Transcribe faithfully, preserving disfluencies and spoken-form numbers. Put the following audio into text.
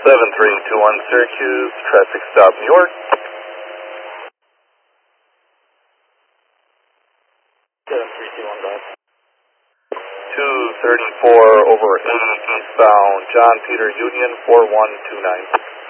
seven three two one Syracuse, traffic stop New York. seven three two one five. two thirty-four over eight eastbound John Peter Union four one two nine.